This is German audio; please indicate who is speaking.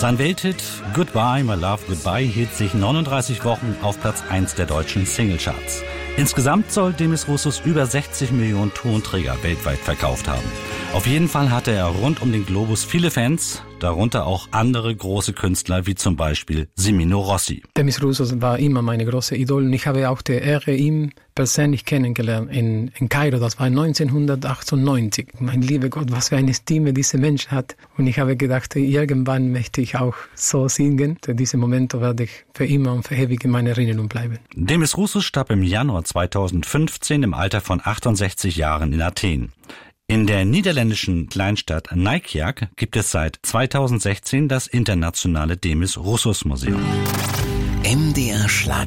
Speaker 1: Sein Welthit Goodbye, My Love, Goodbye hielt sich 39 Wochen auf Platz 1 der deutschen Singlecharts. Insgesamt soll Demis Roussos über 60 Millionen Tonträger weltweit verkauft haben. Auf jeden Fall hatte er rund um den Globus viele Fans, darunter auch andere große Künstler wie zum Beispiel Semino Rossi.
Speaker 2: Demis Roussos war immer meine große Idol und ich habe auch die Ehre, ihn persönlich kennengelernt in Kairo. Das war 1998. Mein lieber Gott, was für eine Stimme dieser Mensch hat. Und ich habe gedacht, irgendwann möchte ich auch so singen. Diese Momente werde ich für immer und für ewig in meiner Erinnerung bleiben.
Speaker 1: Demis Roussos starb im Januar 2015 im Alter von 68 Jahren in Athen. In der niederländischen Kleinstadt Nijkerk gibt es seit 2016 das internationale Demis Roussos Museum.
Speaker 3: MDR Schlager.